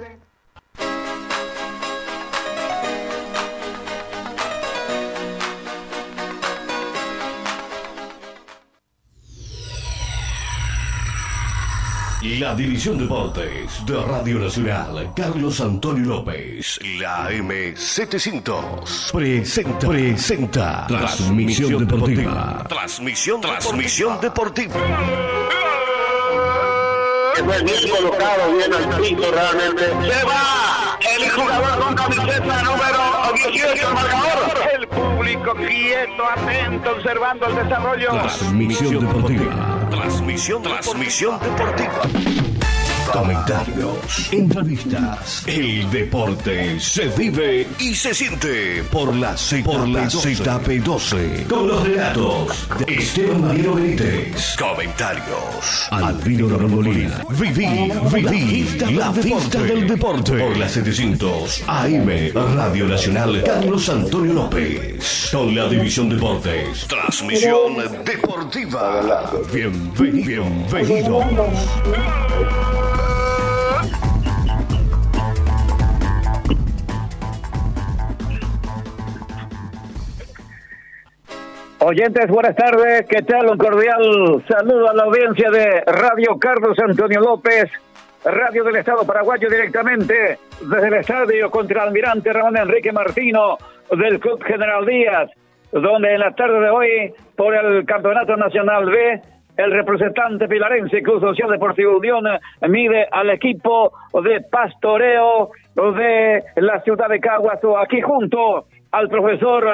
La División Deportes de Radio Nacional, Carlos Antonio López, la M700, presenta Transmisión Deportiva. Transmisión Deportiva. Fue bien colocado, bien al piso realmente. Se va el jugador con camiseta número 18, el marcador. El público quieto, atento, observando el desarrollo. Transmisión Deportiva. Transmisión Deportiva. Comentarios, entrevistas. El deporte se vive y se siente por la ZP12. Con los relatos de Esteban Mariano Benítez. Comentarios. Albino Romolina. Viví la fiesta del deporte. Por la 700 AM Radio Nacional Carlos Antonio López. Con la División Deportes. Transmisión Deportiva. Bienvenidos. Oyentes, buenas tardes, ¿qué tal? Un cordial saludo a la audiencia de Radio Carlos Antonio López, Radio del Estado Paraguayo, directamente desde el estadio contra Almirante Ramón Enrique Martino del Club General Díaz, donde en la tarde de hoy, por el Campeonato Nacional B, el representante pilarense Club Social Deportivo Unión mide al equipo de pastoreo de la ciudad de Caguazú, aquí junto al profesor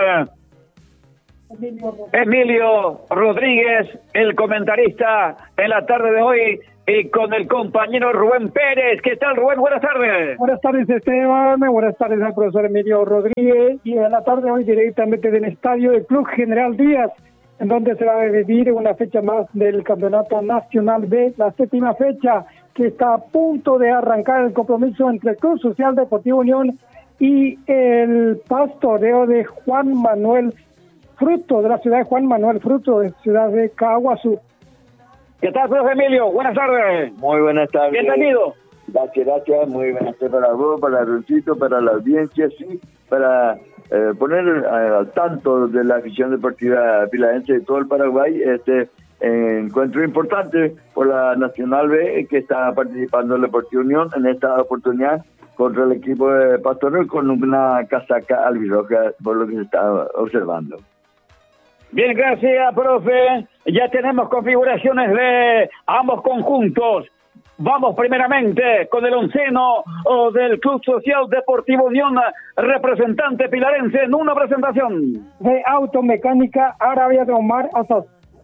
Emilio Rodríguez, el comentarista en la tarde de hoy, y con el compañero Rubén Pérez. ¿Qué tal, Rubén? Buenas tardes. Buenas tardes, Esteban. Buenas tardes al profesor Emilio Rodríguez. Y en la tarde de hoy directamente del estadio del Club General Díaz, en donde se va a vivir una fecha más del Campeonato Nacional B, la séptima fecha, que está a punto de arrancar el compromiso entre el Club Social Deportivo Unión y el pastoreo de Juan Manuel Fruto, de la ciudad de Juan Manuel Fruto, de ciudad de Caguazú. ¿Qué tal, profe Emilio? Buenas tardes. Muy buenas tardes. Bienvenido. Gracias. Muy buenas tardes para vos, para Roncito, para la audiencia, sí, para poner al tanto de la afición deportiva pilarense de todo el Paraguay este encuentro importante por la Nacional B, que está participando el Deportivo Unión en esta oportunidad contra el equipo de Pastoreo con una casaca albirroja, por lo que se está observando. Bien, gracias, profe. Ya tenemos configuraciones de ambos conjuntos. Vamos primeramente con el onceno del Club Social Deportivo Unión, representante pilarense en una presentación. De Automecánica Arabia de Omar Azaz.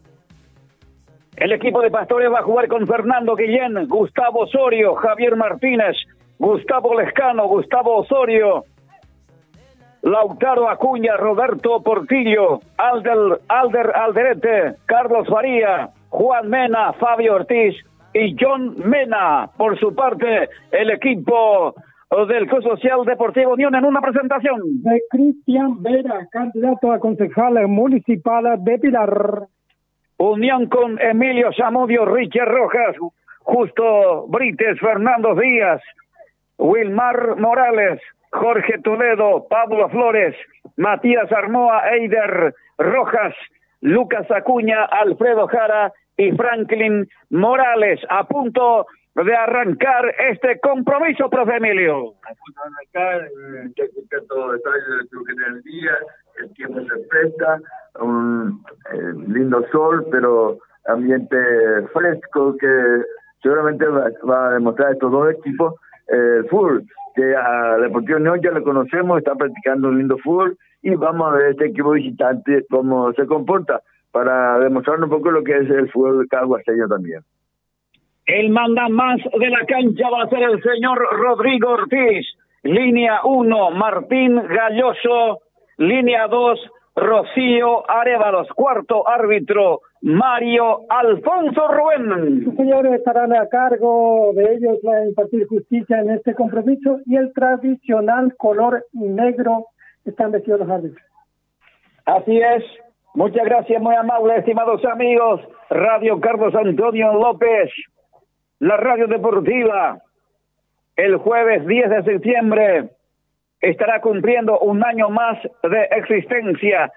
El equipo de Pastores va a jugar con Fernando Guillén, Gustavo Osorio, Javier Martínez, Gustavo Lescano, Gustavo Osorio, Lautaro Acuña, Roberto Portillo, Alder Alderete, Carlos Faría, Juan Mena, Fabio Ortiz y John Mena. Por su parte, el equipo del Club Social Deportivo Unión en una presentación. De Cristian Vera, candidato a concejal municipal de Pilar. Unión con Emilio Zamudio, Richard Rojas, Justo Brites, Fernando Díaz, Wilmar Morales, Jorge Toledo, Pablo Flores, Matías Armoa, Eider Rojas, Lucas Acuña, Alfredo Jara y Franklin Morales. A punto de arrancar este compromiso, profe Emilio. A punto de arrancar, todo detalle del Club General Díaz, el tiempo se presta, un lindo sol, pero ambiente fresco que seguramente va a demostrar estos dos equipos. El fútbol, que a Deportivo Unión ya lo conocemos, está practicando un lindo fútbol, y vamos a ver este equipo visitante cómo se comporta para demostrar un poco lo que es el fútbol de caguaseño también. El manda más de la cancha va a ser el señor Rodrigo Ortiz. Línea 1, Martín Galloso. Línea 2, Rocío Arévalos. Cuarto árbitro, Mario Alfonso Rubén. Los señores estarán a cargo de ellos a impartir justicia en este compromiso, y el tradicional color negro están vestidos los árbitros. Así es. Muchas gracias, muy amable, estimados amigos. Radio Carlos Antonio López, la radio deportiva el jueves 10 de septiembre estará cumpliendo un año más de existencia.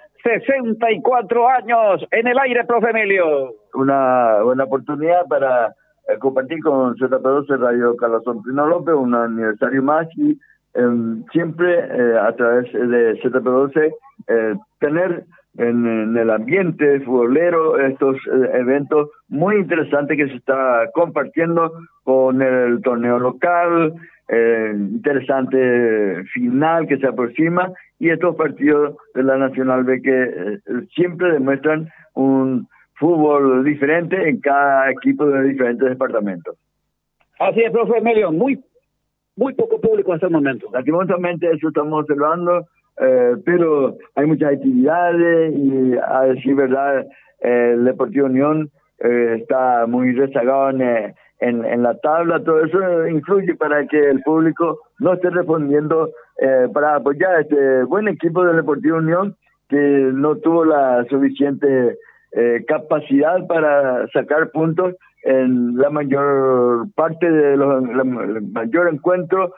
64 años en el aire, profe Emilio. Una buena oportunidad para compartir con ZP12 Radio Carlos Antonio López un aniversario más y siempre a través de ZP12 tener en el ambiente futbolero estos eventos muy interesantes que se está compartiendo con el torneo local, interesante final que se aproxima y estos partidos de la Nacional B que siempre demuestran un fútbol diferente en cada equipo de diferentes departamentos. Así es, profe Emilio, muy poco público hasta el momento. Lastimosamente eso estamos observando, pero hay muchas actividades y a decir verdad el Deportivo Unión está muy rezagado en la tabla. Todo eso influye para que el público no esté respondiendo para apoyar a este buen equipo del Deportivo Unión que no tuvo la suficiente capacidad para sacar puntos en la mayor parte de el mayor encuentro.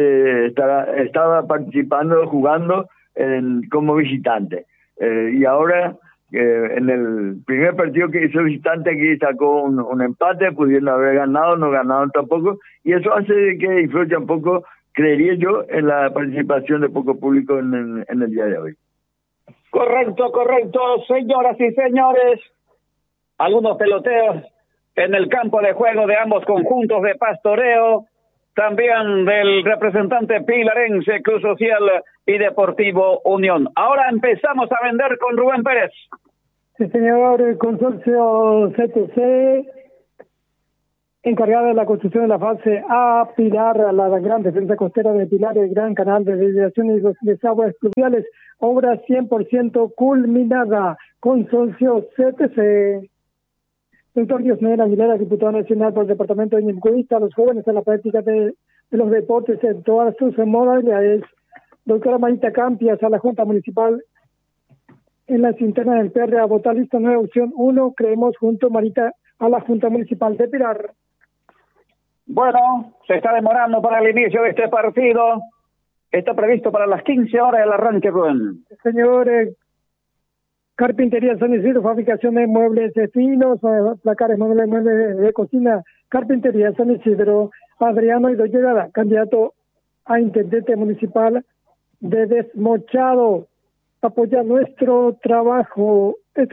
Estaba participando, jugando como visitante. Y ahora, en el primer partido que hizo visitante, aquí sacó un empate, pudiendo haber ganado, no ganaron tampoco, y eso hace que influya un poco, creería yo, en la participación de poco público en el día de hoy. Correcto, señoras y señores. Algunos peloteos en el campo de juego de ambos conjuntos de Pastoreo, también del representante pilarense, Club Social y Deportivo Unión. Ahora empezamos a vender con Rubén Pérez. Sí, señor, el consorcio CTC, encargado de la construcción de la fase A, Pilar, la gran defensa costera de Pilar, el gran canal de desviación y desagües pluviales, obra 100% culminada, consorcio CTC. Doctor Diosnel Aguilera, diputado nacional por el departamento de Ñemcuista, a los jóvenes en la práctica de los deportes en todas sus modalidades. Doctora Marita Campias, a la Junta Municipal en las internas del PR, a votar lista nueva opción 1, creemos junto Marita a la Junta Municipal de Pilar. Bueno, se está demorando para el inicio de este partido. Está previsto para las 15 horas el arranque, Rubén. Señor, Carpintería San Isidro, fabricación de muebles finos, placares, muebles de cocina. Carpintería San Isidro, Adriano Idoyera, candidato a intendente municipal de Desmochado. Apoya nuestro trabajo.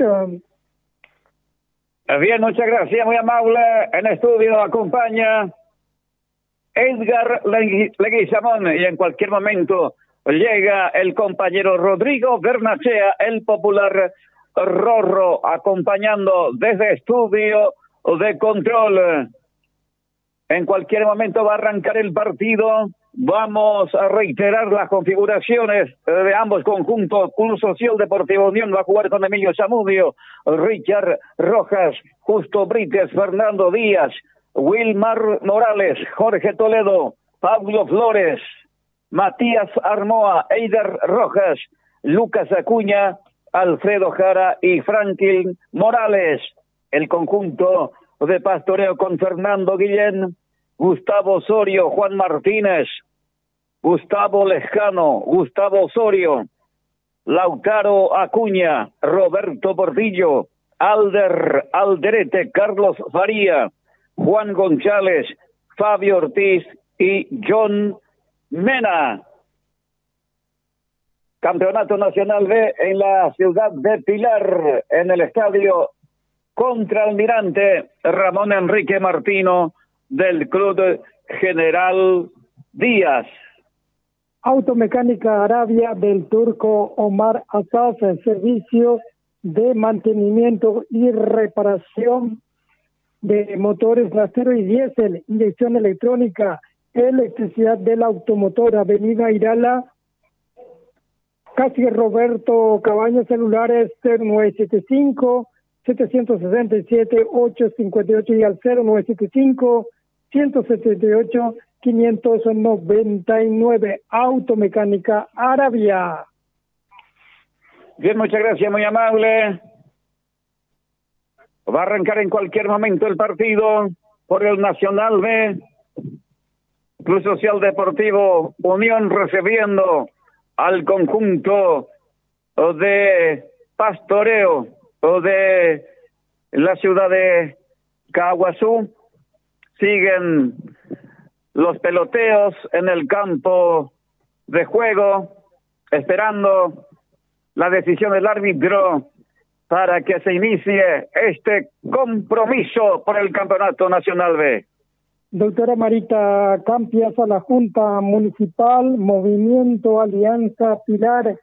Bien, muchas gracias, muy amable. En estudio acompaña Edgar Leguizamón y en cualquier momento llega el compañero Rodrigo Bernachea, el popular Rorro, acompañando desde estudio de control. En cualquier momento va a arrancar el partido. Vamos a reiterar las configuraciones de ambos conjuntos. Club Social Deportivo Unión va a jugar con Emilio Zamudio, Richard Rojas, Justo Brites, Fernando Díaz, Wilmar Morales, Jorge Toledo, Pablo Flores, Matías Armoa, Eider Rojas, Lucas Acuña, Alfredo Jara y Franklin Morales. El conjunto de Pastoreo con Fernando Guillén, Gustavo Osorio, Juan Martínez, Gustavo Lejano, Gustavo Osorio, Lautaro Acuña, Roberto Bordillo, Alder Alderete, Carlos Faría, Juan González, Fabio Ortiz y John Mena. Campeonato Nacional B en la ciudad de Pilar, en el estadio Contralmirante Ramón Enrique Martino del Club General Díaz. Automecánica Arabia del turco Omar Asaf, el servicio de mantenimiento y reparación de motores trasero y diésel, inyección electrónica, electricidad del automotor, Avenida Irala, casi Roberto Cabañas, celulares 0975-767-858 y al 0975-178-599, Automecánica Arabia. Bien, muchas gracias, muy amable. Va a arrancar en cualquier momento el partido por el Nacional B. Club Social Deportivo Unión recibiendo al conjunto de Pastoreo de la ciudad de Caguazú. Siguen los peloteos en el campo de juego, esperando la decisión del árbitro para que se inicie este compromiso por el Campeonato Nacional B. Doctora Marita Campias, a la Junta Municipal, Movimiento Alianza Pilar,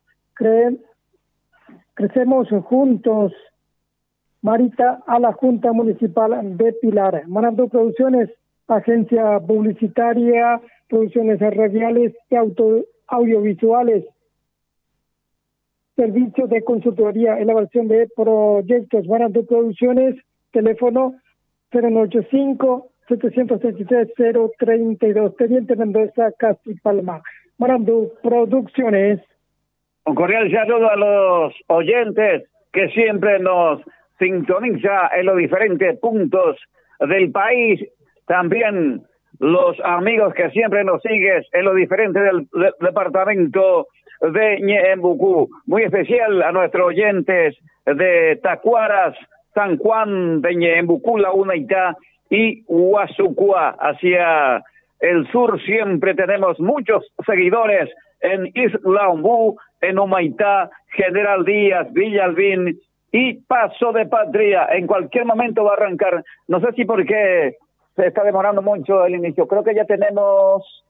crecemos juntos. Marita, a la Junta Municipal de Pilar. Manando Producciones, agencia publicitaria, producciones radiales y audiovisuales, servicio de consultoría, elaboración de proyectos. Manando Producciones, teléfono 095-733-032, Teniente Mendoza, Casti Palma. Manando Producciones. Un cordial saludo a los oyentes que siempre nos sintoniza en los diferentes puntos del país. También los amigos que siempre nos siguen en los diferentes del departamento de Ñeembucú. Muy especial a nuestros oyentes de Tacuaras, San Juan de Ñeembucú, La Unaitá y Huasucua. Hacia el sur siempre tenemos muchos seguidores en Isla Ombú, en Humaitá, General Díaz, Villa Albín y Paso de Patria. En cualquier momento va a arrancar. No sé si porque se está demorando mucho el inicio. Creo que ya tenemos...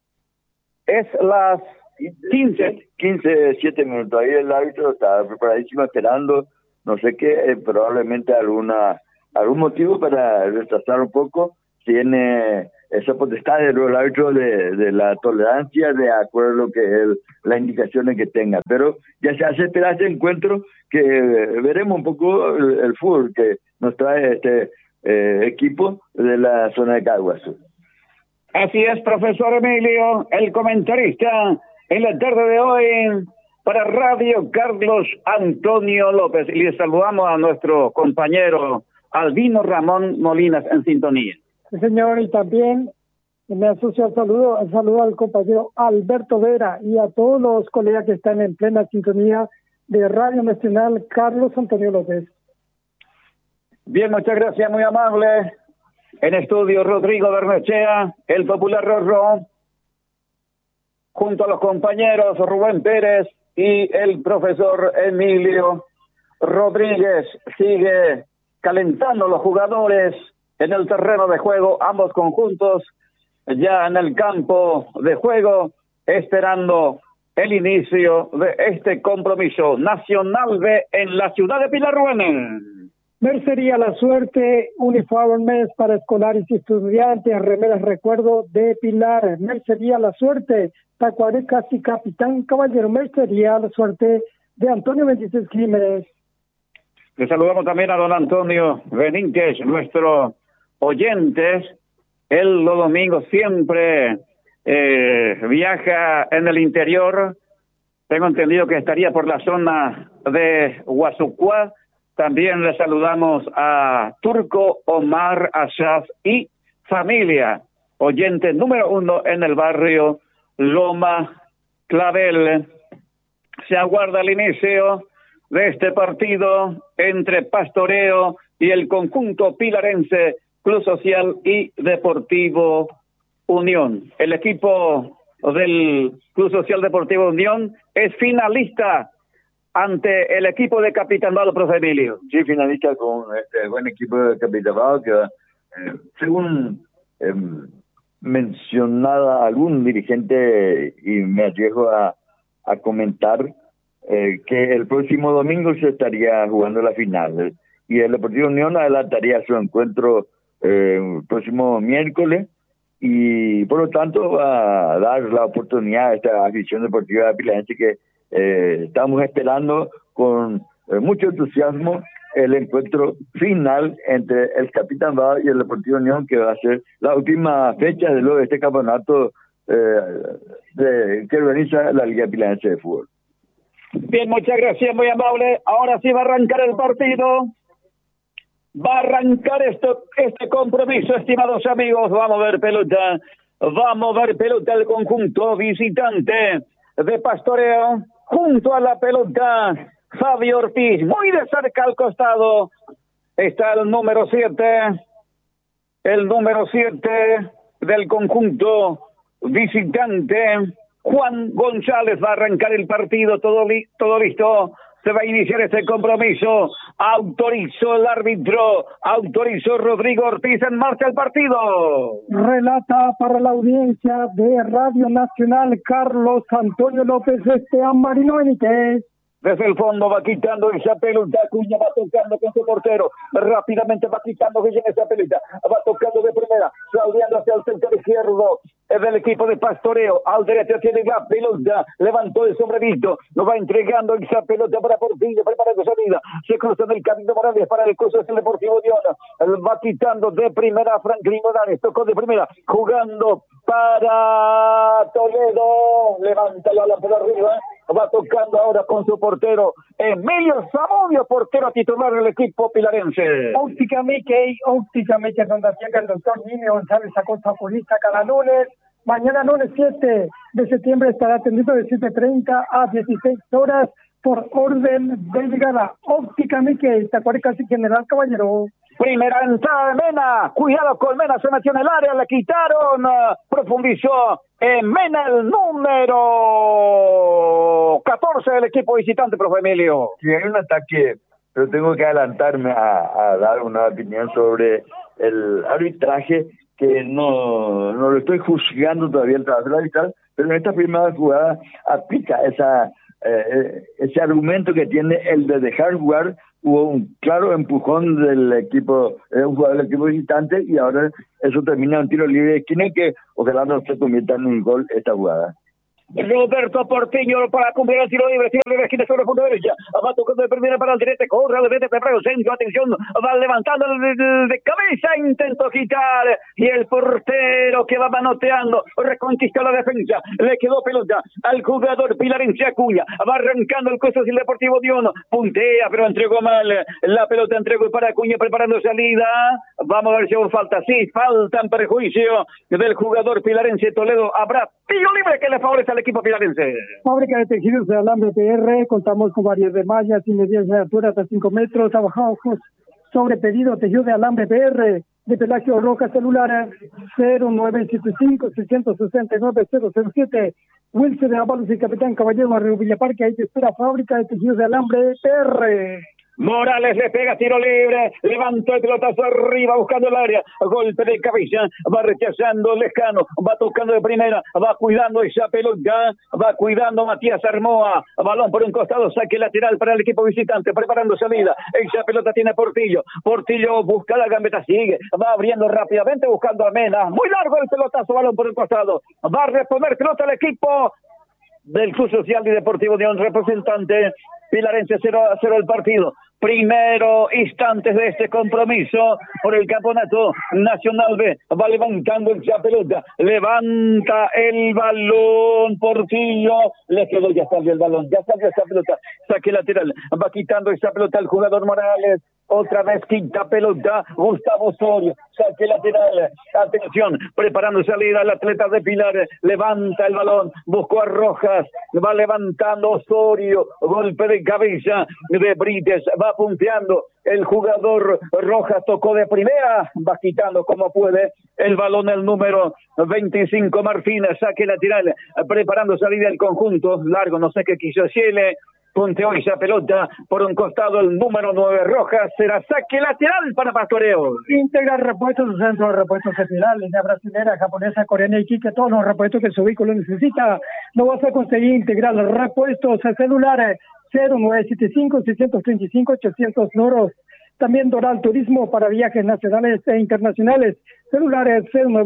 Es las 7 minutos. Ahí el árbitro está preparadísimo esperando, no sé qué, probablemente algún motivo para retrasar un poco. Tiene esa potestad del árbitro de la tolerancia de acuerdo a lo que las indicaciones que tenga. Pero ya se hace esperar este encuentro que veremos un poco el fútbol que nos trae este equipo de la zona de Caguazú. Así es, profesor Emilio, el comentarista en la tarde de hoy para Radio Carlos Antonio López. Y le saludamos a nuestro compañero Albino Ramón Molinas en sintonía. Sí, señor, y también me asocio al saludo al compañero Alberto Vera y a todos los colegas que están en plena sintonía de Radio Nacional Carlos Antonio López. Bien, muchas gracias, muy amable. En estudio Rodrigo Bernechea, el popular Rorró, junto a los compañeros Rubén Pérez y el profesor Emilio Rodríguez. Sigue calentando los jugadores en el terreno de juego, ambos conjuntos ya en el campo de juego, esperando el inicio de este compromiso Nacional B en la ciudad de Pilarruene. Mercería La Suerte, uniformes para escolares y estudiantes, remeras recuerdo de Pilar. Mercería La Suerte, Tacuarecas y Capitán Caballero. Mercería La Suerte de Antonio 26 Jiménez. Le saludamos también a don Antonio Benítez, nuestro oyentes. Él los domingos siempre viaja en el interior. Tengo entendido que estaría por la zona de Huasucua. También le saludamos a Turco Omar Asaf y familia, oyente número 1 en el barrio Loma Clavel. Se aguarda el inicio de este partido entre Pastoreo y el conjunto pilarense Club Social y Deportivo Unión. El equipo del Club Social Deportivo Unión es finalista ante el equipo de Capitán-Bado, profe Emilio. Sí, finalista con este buen equipo de Capitán-Bado que según mencionaba algún dirigente, y me arriesgo a comentar que el próximo domingo se estaría jugando la final y el Deportivo Unión adelantaría su encuentro próximo miércoles, y por lo tanto va a dar la oportunidad a esta afición deportiva pilarense que estamos esperando con mucho entusiasmo el encuentro final entre el Capitán-Bado y el Deportivo Unión, que va a ser la última fecha de este campeonato que organiza la Liga Pilarense de Fútbol. Bien, muchas gracias, muy amable. Ahora sí va a arrancar el partido. Va a arrancar este compromiso, estimados amigos. Vamos a ver pelota Va a mover pelota al conjunto visitante de Pastoreo. Junto a la pelota, Fabio Ortiz. Muy de cerca al costado está el número 7. El número 7 del conjunto visitante. Juan González va a arrancar el partido. Todo listo. Se va a iniciar este compromiso. Autorizó el árbitro. Autorizó Rodrigo Ortiz. En marcha el partido. Relata para la audiencia de Radio Nacional Carlos Antonio López Esteban Marino Benítez. Desde el fondo va quitando esa pelota, Acuña va tocando con su portero, rápidamente va quitando Guillén esa pelota, va tocando de primera, saldeando hacia el centro izquierdo, es del equipo de Pastoreo, al derecho tiene la pelota, levantó el sombrerito, lo va entregando esa pelota para Portillo, prepara su salida, se cruza en el camino Morales para el cruce del Deportivo Diona, va quitando de primera Franklin Morales, tocó de primera, jugando para Toledo, levanta la por arriba, va tocando ahora con su portero Emilio Zamudio, portero titular del equipo pilarense. Óptica Mickey, donde llega el doctor Jimmy González Acosta Purista cada lunes. Mañana lunes 7 de septiembre estará atendido de 7:30 a 16 horas por orden de llegada. Óptica Mickey, Tacuareca General Caballero. Primera entrada de Mena, cuidado con Mena, se metió en el área, le quitaron, profundizó en Mena el número 14 del equipo visitante, profe Emilio. Si hay un ataque, pero tengo que adelantarme a dar una opinión sobre el arbitraje, que no lo estoy juzgando todavía el trabajo del arbitral, pero en esta primera jugada aplica ese argumento que tiene el de dejar jugar. Hubo un claro empujón del equipo, un jugador del equipo visitante, y ahora eso termina en tiro libre de esquina, que ojalá no se convierta en un gol esta jugada. Roberto Portillo para cumplir el tiro libre esquina sobre el punto derecha, va tocando de primera para el derecho, corre al derecho, prepara el centro, atención, va levantando de cabeza, intentó quitar, y el portero que va manoteando, reconquistó la defensa, le quedó pelota al jugador pilarense Acuña, va arrancando el costo del Deportivo Diona, puntea, pero entregó mal, la pelota entregó para Acuña, preparando salida, vamos a ver si hubo falta, sí, falta en perjuicio del jugador pilarense Toledo, habrá tiro libre que le favorece al equipo pilarense. Fábrica de tejidos de alambre PR, contamos con varias de mallas y medidas de altura hasta 5 metros, trabajamos sobre pedido, tejido de alambre PR, de Pelagio Roja, celular 0975-669-007, Wilson de Ábalos y Capitán Caballero, Barrio Villaparque, ahí te espera Fábrica de tejidos de alambre PR. Morales le pega tiro libre, levantó el pelotazo arriba buscando el área, golpe de cabeza, va rechazando Lescano, va tocando de primera, va cuidando esa pelota, va cuidando Matías Armoa, balón por un costado, saque lateral para el equipo visitante, preparando salida, esa pelota tiene Portillo busca la gambeta, sigue, va abriendo rápidamente buscando a Mena, muy largo el pelotazo, balón por un costado, va a reponer pelota al equipo del Club Social y Deportivo de un representante pilarense. 0-0 el partido. Primero instantes de este compromiso por el campeonato nacional B. Va levantando esa pelota, levanta el balón Portillo, le quedó, ya salió el balón, ya salió esa pelota, saque lateral, va quitando esa pelota el jugador Morales, otra vez quinta pelota, Gustavo Osorio, saque lateral, atención, preparando salida el atleta de Pilar, levanta el balón, buscó a Rojas, va levantando Osorio, golpe de cabeza de Brites, va punteando el jugador Rojas, tocó de primera, va quitando como puede el balón el número 25 Martínez, saque lateral, preparando salida el conjunto, largo, no sé qué quiso Ciele, punteó esa pelota por un costado el número 9 Rojas, será saque lateral para Pastoreo. Integra repuestos, centro de repuestos general, línea brasilera, japonesa, coreana y quique, todos los repuestos que su vehículo necesita, lo vas a conseguir integral, repuestos celulares 0975-635-800 Noros. También Doral Turismo para viajes nacionales e internacionales, celulares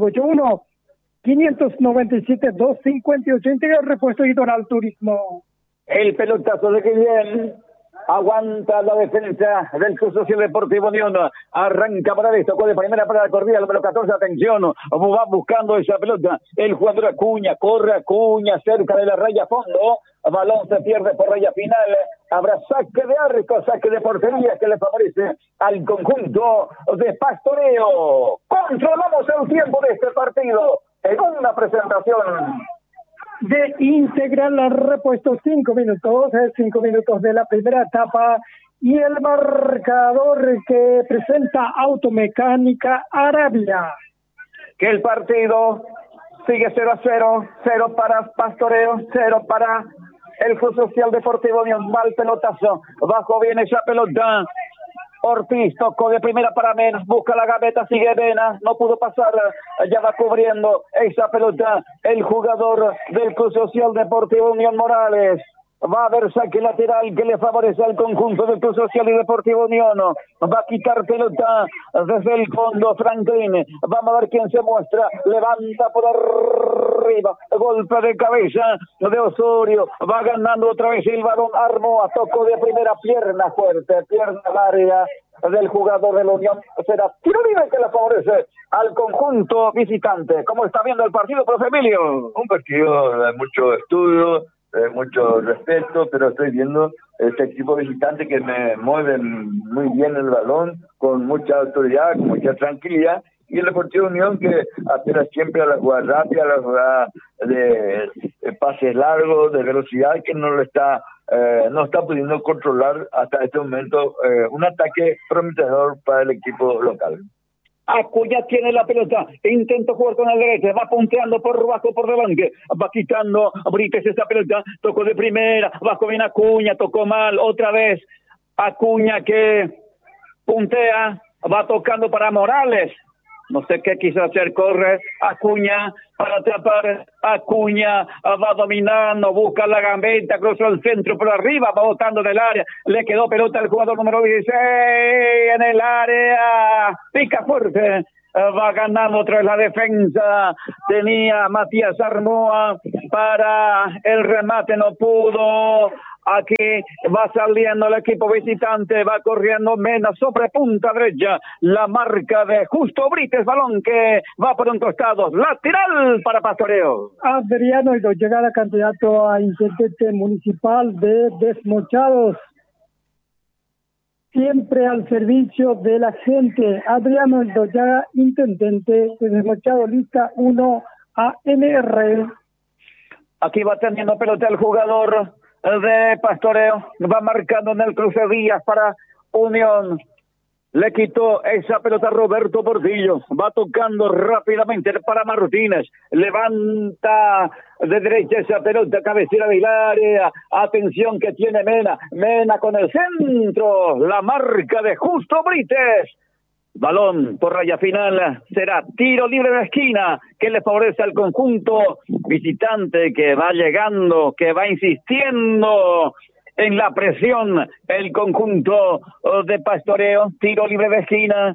0981-597-258, integral repuesto y Doral Turismo. El pelotazo de Guillén aguanta la defensa del Club Social Deportivo Unión, arranca para esto, con de primera para la corrida, el número 14, atención, va buscando esa pelota, el jugador Acuña, corre Acuña, cerca de la raya fondo, balón se pierde por raya final, habrá saque de arco, saque de portería que le favorece al conjunto de Pastoreo. Controlamos el tiempo de este partido, en una presentación de Integral ha repuesto 5 minutos de la primera etapa y el marcador que presenta Automecánica Arabia. Que el partido sigue 0-0, 0 para Pastoreo, 0 para el Club Social Deportivo Unión. Mal pelotazo, bajo viene esa pelota. Ortiz tocó de primera para Mena, busca la gaveta, sigue Mena, no pudo pasar, ya va cubriendo esa pelota el jugador del Club Social Deportivo Unión Morales. Va a haber saque lateral que le favorece al conjunto del Club Social y Deportivo Unión. Va a quitar pelota desde el fondo Franklin. Vamos a ver quién se muestra. Levanta por arriba. Golpe de cabeza de Osorio. Va ganando otra vez el balón. Armoa tocó de primera, pierna fuerte, pierna al área del jugador de la Unión. Será tiro libre que le favorece al conjunto visitante. ¿Cómo está viendo el partido, profe Emilio? Un partido de mucho estudio, mucho respeto, pero estoy viendo este equipo visitante que me mueve muy bien el balón, con mucha autoridad, con mucha tranquilidad, y el Deportivo Unión que apela siempre a la jugada rápida, a la jugada de pases largos, de velocidad, que no está pudiendo controlar hasta este momento un ataque prometedor para el equipo local. Acuña tiene la pelota, intenta jugar con la derecha, va punteando por bajo, por delante, va quitando Brites esa pelota, tocó de primera, bajo bien Acuña, tocó mal, otra vez Acuña que puntea, va tocando para Morales, no sé qué quiso hacer, corre Acuña para atrapar, Acuña va dominando, busca la gambeta, cruzó el centro por arriba, va botando del área, le quedó pelota al jugador número 16 en el área, pica fuerte, va ganando otra vez la defensa, tenía Matías Armoa para el remate, no pudo. Aquí va saliendo el equipo visitante, va corriendo Mena sobre punta derecha, la marca de Justo Brites, balón que va por un costado, lateral para Pastoreo. Adriano Idoyaga, candidato a intendente municipal de Desmochados, siempre al servicio de la gente. Adriano Idoyaga, intendente de Desmochados, lista 1 ANR. Aquí va teniendo pelota el jugador de Pastoreo, va marcando en el cruce Díaz para Unión, le quitó esa pelota a Roberto Portillo, va tocando rápidamente para Martínez, levanta de derecha esa pelota, cabecera del área, atención que tiene Mena con el centro, la marca de Justo Brites. Balón por raya final, será tiro libre de esquina que le favorece al conjunto visitante que va llegando, que va insistiendo en la presión el conjunto de Pastoreo. Tiro libre de esquina,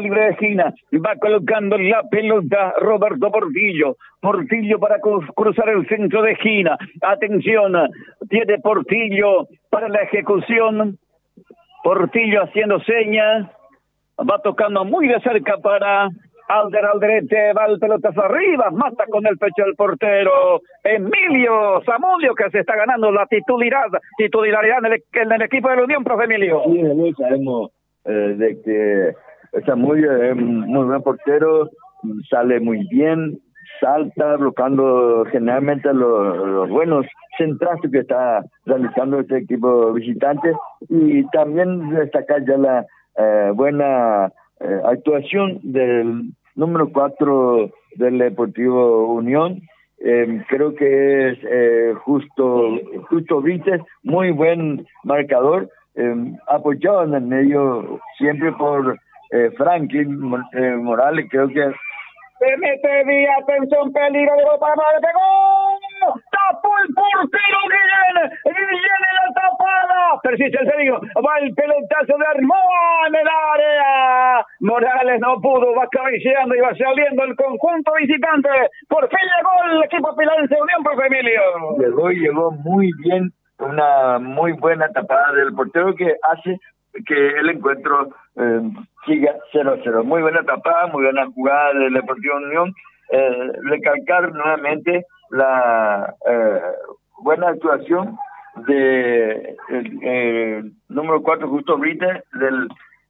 va colocando la pelota Roberto Portillo para cruzar el centro de esquina, atención, tiene Portillo para la ejecución, Portillo haciendo señas, va tocando muy de cerca para Alder Alderete, va el pelotazo arriba, mata con el pecho el portero Emilio Zamudio, que se está ganando la titularidad en el equipo de la Unión, profe Emilio. Sí, sabemos de que Zamudio es un muy buen portero, sale muy bien, salta, bloqueando generalmente los buenos centrazos que está realizando este equipo visitante, y también destacar ya la buena actuación del número 4 del Deportivo Unión. Creo que es Justo Brites, muy buen marcador, apoyado en el medio siempre por Franklin Morales. Creo que se mete vía, atención, peligro, para Morales, pegó, tapó el portero Guillén en la tapada, persiste el peligro, va el pelotazo de Armoa en el área, Morales no pudo, va cabeceando y va saliendo el conjunto visitante, por fin llegó el equipo pilarense de Unión, profe Emilio. Llegó muy bien, una muy buena tapada del portero que hace que el encuentro siga 0-0. Muy buena tapada, muy buena jugada del Deportivo Unión. Recalcar nuevamente la buena actuación de número 4 Justo Brites del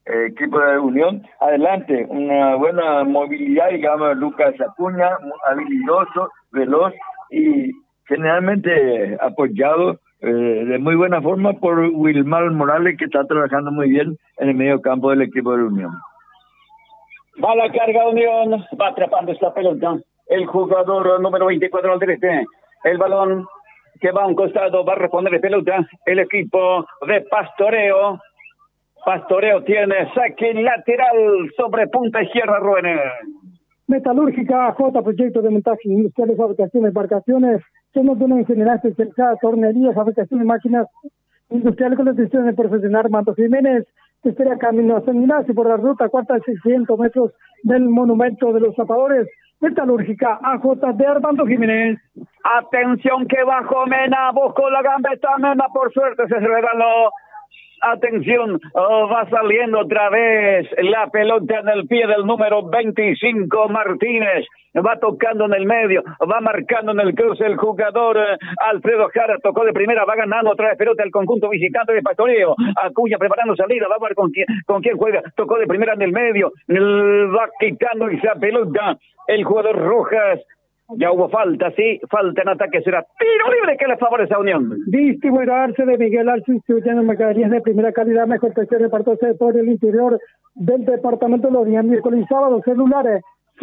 equipo de Unión. Adelante, una buena movilidad, digamos, Lucas Acuña, habilidoso, veloz y generalmente apoyado de muy buena forma por Wilmar Morales, que está trabajando muy bien en el medio campo del equipo de Unión. Va la carga Unión, va atrapando esta pelota. El jugador número 24 al derecho. El balón que va a un costado, va a responder de pelota. El equipo de Pastoreo. Pastoreo tiene saque lateral sobre punta izquierda, Rubén. Metalúrgica AJ, proyecto de montaje industrial, fabricación de embarcaciones, somos de una ingeniería especializada, tornería, fabricación de máquinas industriales con la atención del profesional Armando Jiménez. Se espera camino a San Ignacio por la ruta cuarta de 600 metros del monumento de los zapadores. Metalúrgica AJ de Armando Jiménez. Atención que bajó Mena, buscó la gambeta Mena, por suerte se regaló. Atención, va saliendo otra vez la pelota en el pie del número 25, Martínez. Va tocando en el medio, va marcando en el cruce el jugador Alfredo Jara, tocó de primera, va ganando otra vez pelota el conjunto visitante de Pastoreo. Acuña preparando salida, va a ver con quién juega, tocó de primera en el medio, va quitando esa pelota el jugador Rojas. Ya hubo falta, sí, falta en ataque, será tiro libre que le favorece a Unión. Distribuidorse de Miguel Arce, distribuyendo mercaderías de primera calidad, mejor precio, repartirse por el interior del departamento los días miércoles y sábados. Celulares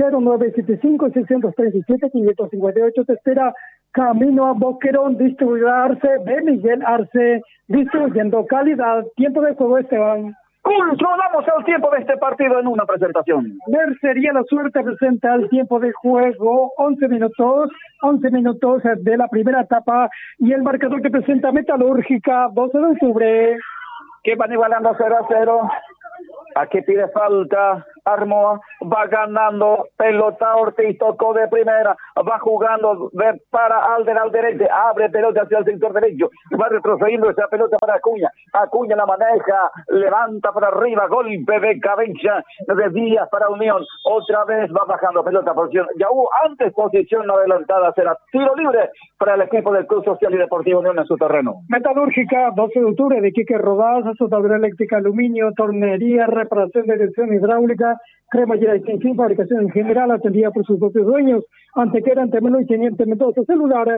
0975-637-558, te espera camino a Boquerón. Distribuidorse de Miguel Arce, distribuyendo calidad. Tiempo de juego, Esteban. Controlamos el tiempo de este partido en una presentación. Mercería La Suerte presenta el tiempo de juego, 11 minutos de la primera etapa, y el marcador que presenta Metalúrgica, 12 de octubre. Que van igualando 0-0. Aquí pide falta Armoa, va ganando pelota Ortiz, tocó de primera, va jugando para Alder al derecho, abre pelota hacia el sector derecho, va retrocediendo esa pelota para Acuña, Acuña la maneja, levanta para arriba, golpe de cabeza de Díaz para Unión, otra vez va bajando pelota, posición, ya hubo antes posición adelantada, será tiro libre para el equipo del Club Social y Deportivo Unión en su terreno. Metalúrgica, 12 de octubre, de Quique Rodaz, azotadora eléctrica, aluminio, tornería, reparación de dirección hidráulica, cremallera y extensión, fabricación en general, atendida por sus propios dueños. Antequera, Antemelo y Teniente Mendoza, celular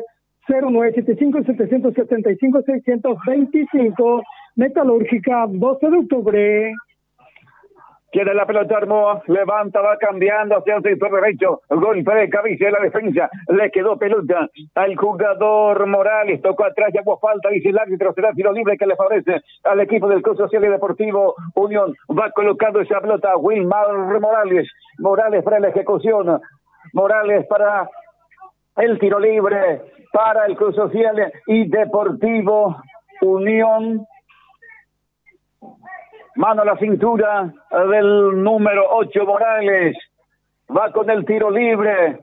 0975-775-625. Metalúrgica, 12 de octubre. Tiene la pelota Armoa, levanta, va cambiando hacia el sector derecho, golpe de cabeza de la defensa, le quedó pelota al jugador Morales, tocó atrás, ya hubo falta, dice el árbitro, será tiro libre que le favorece al equipo del Club Social y Deportivo Unión. Va colocando esa pelota Wilmar Morales para la ejecución, Morales para el tiro libre para el Club Social y Deportivo Unión. Mano a la cintura del número 8, Morales. Va con el tiro libre.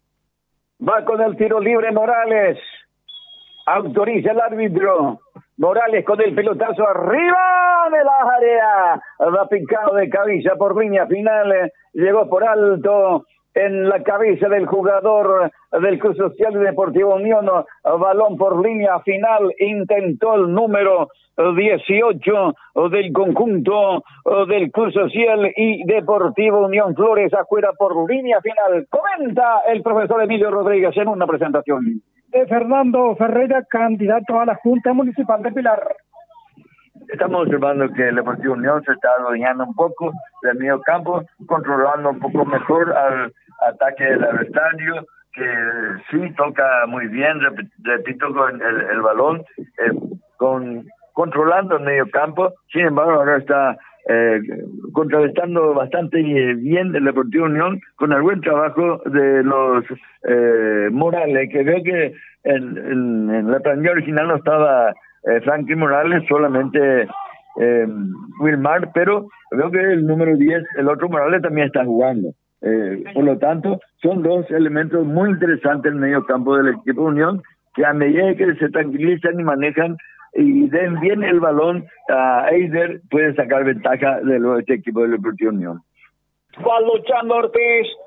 Morales. Autoriza el árbitro. Morales con el pelotazo arriba de la área. Va picado de cabeza por línea final. Llegó por alto en la cabeza del jugador del Club Social y Deportivo Unión. Balón por línea final. Intentó el número 18 del conjunto del Club Social y Deportivo Unión Flores, afuera por línea final. Comenta el profesor Emilio Rodríguez en una presentación. De Fernando Ferreira, candidato a la Junta Municipal de Pilar. Estamos observando que el Deportivo Unión se está adueñando un poco del medio campo, controlando un poco mejor al ataque del adversario, que sí toca muy bien, repito, con el balón, controlando el medio campo. Sin embargo, ahora está contrarrestando bastante bien el Deportivo Unión con el buen trabajo de los Morales, que veo que en la plantilla original no estaba Franklin Morales, solamente Wilmar, pero veo que el número 10, el otro Morales, también está jugando. Por lo tanto, son dos elementos muy interesantes en el medio campo del equipo de Unión, que a medida que se tranquilizan y manejan y den bien el balón a Eider, puede sacar ventaja de este equipo del Deportivo Unión. Va luchando Ortiz,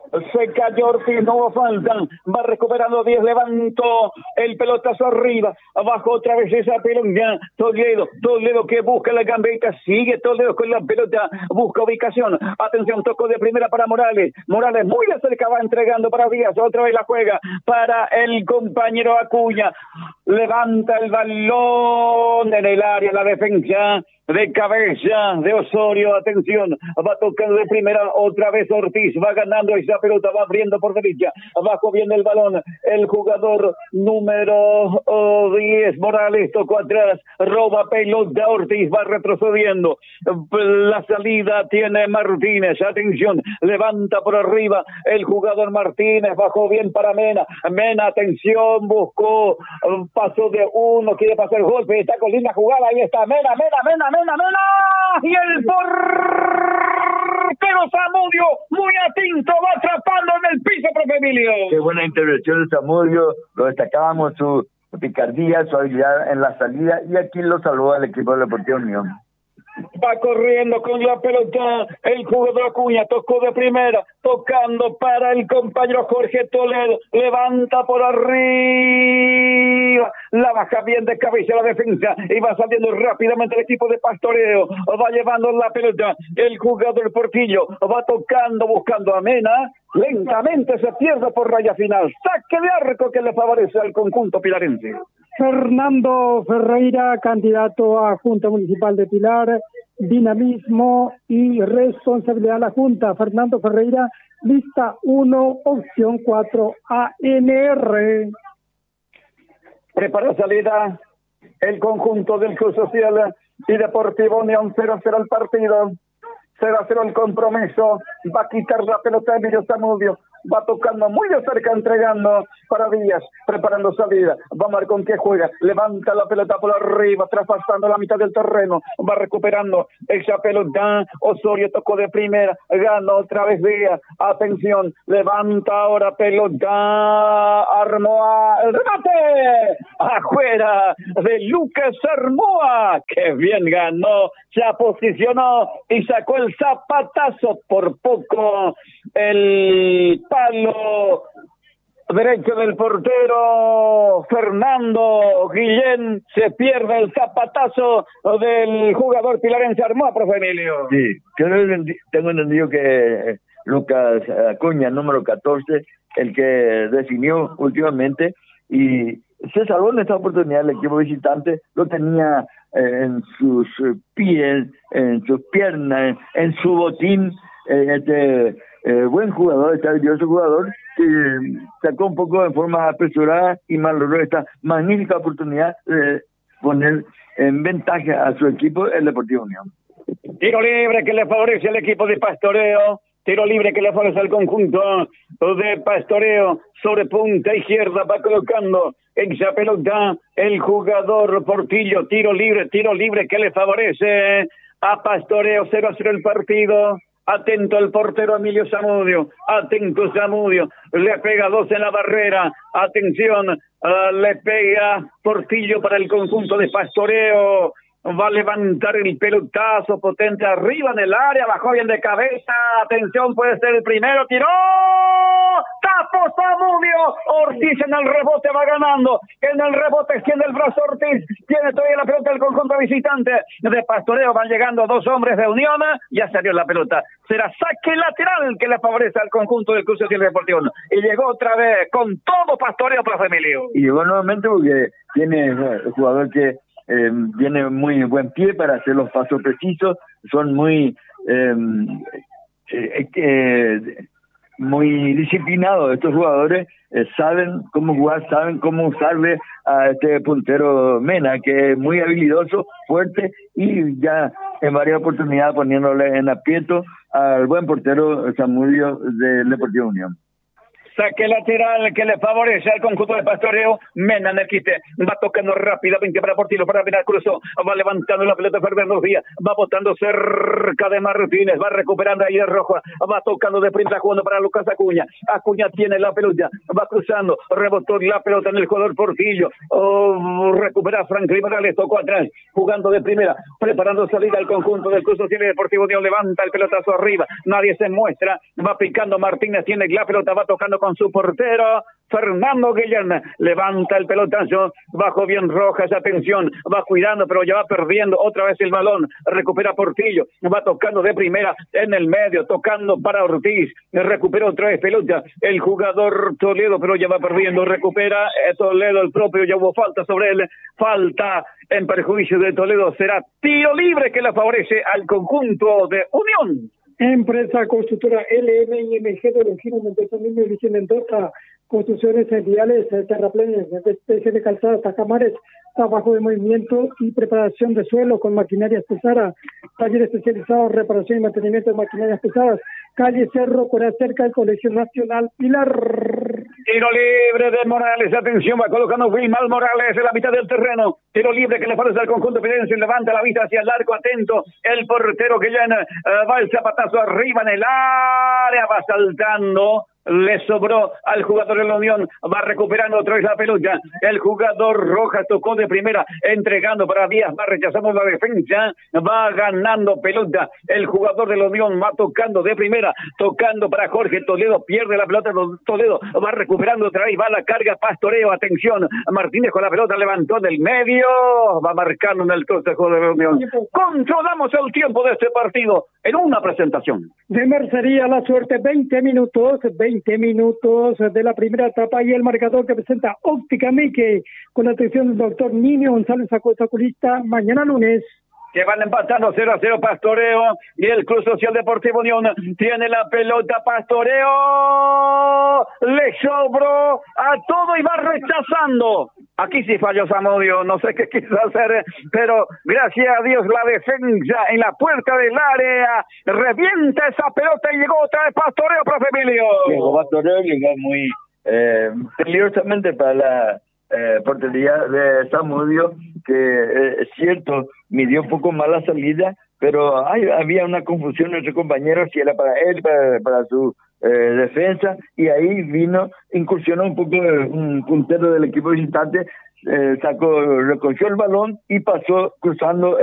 Se cayó Ortiz, no hubo falta. Va recuperando 10, levantó el pelotazo arriba. Abajo otra vez esa pelota. Toledo que busca la gambeta. Sigue Toledo con la pelota. Busca ubicación. Atención, tocó de primera para Morales. Morales muy de cerca va entregando para Díaz. Otra vez la juega para el compañero Acuña. Levanta el balón en el área. La defensa de cabeza de Osorio, atención, va tocando de primera, otra vez Ortiz, va ganando esa pelota, va abriendo por derecha, abajo viene el balón, el jugador número 10, Morales, tocó atrás, roba pelota, Ortiz va retrocediendo, la salida tiene Martínez, atención, levanta por arriba el jugador Martínez, bajó bien para Mena, atención, buscó, pasó de uno, quiere pasar golpe, está con linda jugada, ahí está Mena, y el portero Zamudio muy atento, va atrapando en el piso, profe Emilio. Qué buena intervención de Zamudio, lo destacábamos, su picardía, su habilidad en la salida, y aquí lo salvó al equipo de Deportivo Unión. Va corriendo con la pelota el jugador Acuña, tocó de primera, tocando para el compañero Jorge Toledo, levanta por arriba, la baja bien de cabeza la defensa y va saliendo rápidamente el equipo de Pastoreo, va llevando la pelota el jugador Portillo, va tocando, buscando a Mena, lentamente se pierde por raya final, saque de arco que le favorece al conjunto pilarense. Fernando Ferreira, candidato a Junta Municipal de Pilar, dinamismo y responsabilidad a la Junta. Fernando Ferreira, lista 1, opción 4, ANR. Prepara salida el conjunto del Club Social y Deportivo Unión, 0-0 el partido, 0-0 el compromiso, va a quitar la pelota de Emilio Zamudio, va tocando muy de cerca, entregando para Díaz, preparando salida, va a ver con qué juega, levanta la pelota por arriba, traspasando la mitad del terreno, va recuperando esa pelota, Osorio tocó de primera, gana otra vez Díaz, atención, levanta ahora pelota, Armoa, el remate, afuera de Lucas Armoa, que bien ganó, se posicionó y sacó el zapatazo, por poco el palo derecho del portero Fernando Guillén, se pierde el zapatazo del jugador pilarense Armoa, profe Emilio. Sí, tengo entendido que Lucas Acuña, número 14, el que definió últimamente, y se salvó en esta oportunidad el equipo visitante, lo tenía en sus pies, en sus piernas, en su botín, buen jugador, este habilidoso jugador, que sacó un poco de forma apresurada y malogró esta magnífica oportunidad de poner en ventaja a su equipo, el Deportivo Unión. Tiro libre que le favorece al equipo de Pastoreo, tiro libre que le favorece al conjunto de Pastoreo, sobre punta izquierda va colocando esa pelota el jugador Portillo, tiro libre que le favorece a Pastoreo, 0-0 el partido. Atento el portero Emilio Zamudio, atento Zamudio, le pega 2 en la barrera, atención, le pega Portillo para el conjunto de Pastoreo, va a levantar el pelotazo potente arriba en el área, bajó bien de cabeza, atención, puede ser el primero, tiró, tapó Zamudio, Ortiz en el rebote va ganando, en el rebote extiende el brazo Ortiz, tiene todavía la pelota del conjunto visitante de Pastoreo, van llegando 2 hombres de Unión, ya salió la pelota, será saque lateral que le favorece al conjunto del Club Social Deportivo, y llegó otra vez con todo Pastoreo, profe Emilio. Y llegó nuevamente porque tiene el jugador que tiene muy buen pie para hacer los pasos precisos, son muy muy disciplinados estos jugadores, saben cómo jugar, saben cómo usarle a este puntero Mena, que es muy habilidoso, fuerte, y ya en varias oportunidades poniéndole en aprieto al buen portero Zamudio del Deportivo Unión. Saque lateral que le favorece al conjunto de Pastoreo. Mena en el quite. Va tocando rápidamente para Portillo, para Vidal Cruzó. Va levantando la pelota Fernando Díaz. Va botando cerca de Martínez. Va recuperando ahí de Rojo. Va tocando de primera, jugando para Lucas Acuña. Acuña tiene la pelota. Va cruzando. Rebotó la pelota en el jugador Portillo. Recupera Franklin Morales. Tocó atrás. Jugando de primera. Preparando salida al conjunto del Club Social y Deportivo Unión. Levanta el pelotazo arriba. Nadie se muestra. Va picando Martínez. Tiene la pelota. Va tocando con su portero Fernando Guillén, levanta el pelotazo, bajo bien Rojas, atención, va cuidando, pero ya va perdiendo otra vez el balón, recupera Portillo, va tocando de primera en el medio, tocando para Ortiz, recupera otra vez pelota, el jugador Toledo, pero ya va perdiendo, recupera Toledo, el propio, ya hubo falta sobre él, falta en perjuicio de Toledo, será tiro libre que le favorece al conjunto de Unión. Empresa constructora LMIMG de Longinos Mendoza, Niño y Mendoza, construcciones viales, terraplenes, especie de calzadas, tajamares, trabajo de movimiento y preparación de suelo con maquinarias pesadas, taller especializado, reparación y mantenimiento de maquinarias pesadas, calle Cerro, Corea, cerca del Colegio Nacional Pilar. Tiro libre de Morales, atención, va colocando Wilmar Morales en la mitad del terreno, tiro libre que le favorece al conjunto Fidense, levanta la vista hacia el arco, atento, el portero que ya va el zapatazo arriba en el área, va saltando, le sobró al jugador de la Unión, va recuperando otra vez la pelota, el jugador Rojas tocó de primera, entregando para Díaz, va rechazando la defensa, va ganando pelota, el jugador de la Unión va tocando de primera, tocando para Jorge Toledo, pierde la pelota, Toledo va recuperando otra vez, va a la carga, Pastoreo, atención, Martínez con la pelota, levantó del medio, va marcando en el consejo de la Unión. Controlamos el tiempo de este partido en una presentación. De Mercería la suerte, 20 minutos de la primera etapa y el marcador que presenta Óptica Mickey con la atención del doctor Niño González Acosta, oculista, mañana lunes. Que van empatando 0-0 Pastoreo y el Club Social Deportivo Unión tiene la pelota Pastoreo, le sobró a todo y va rechazando. Aquí sí falló Zamudio, no sé qué quiso hacer, pero gracias a Dios la defensa en la puerta del área, revienta esa pelota y llegó otra vez Pastoreo, profe Emilio. Llegó Pastoreo, llegó muy peligrosamente para la portería de Zamudio, que es cierto, midió un poco más la salida, pero había una confusión entre compañeros si era para él, para su defensa, y ahí incursionó un poco un puntero del equipo visitante, recogió el balón y pasó cruzando